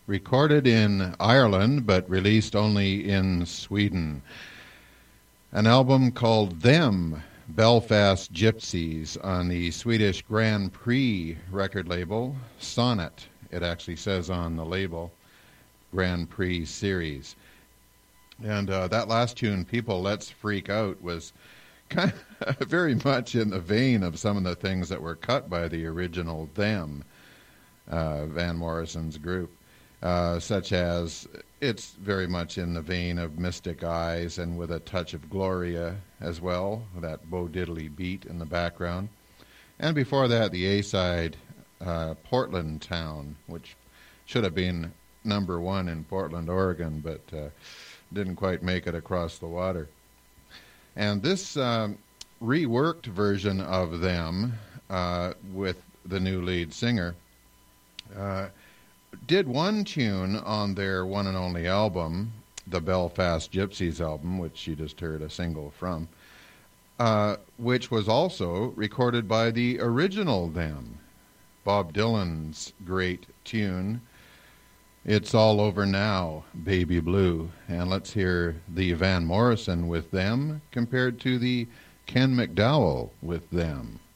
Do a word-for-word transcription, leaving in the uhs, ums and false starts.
recorded in Ireland but released only in Sweden. An album called Them, Belfast Gypsies, on the Swedish Grand Prix record label, Sonnet, it actually says on the label, Grand Prix series. And uh, that last tune, People Let's Freak Out, was kind of very much in the vein of some of the things that were cut by the original Them, uh, Van Morrison's group, uh, such as it's very much in the vein of Mystic Eyes and with a touch of Gloria as well, that Bo Diddley beat in the background. And before that, the A-side, uh, Portland Town, which should have been number one in Portland, Oregon, but uh, didn't quite make it across the water. And this um, reworked version of Them uh, with the new lead singer uh, did one tune on their one and only album, the Belfast Gypsies album, which you just heard a single from, uh, which was also recorded by the original Them, Bob Dylan's great tune, It's All Over Now, Baby Blue. And let's hear the Van Morrison with Them compared to the Ken McDowell with Them.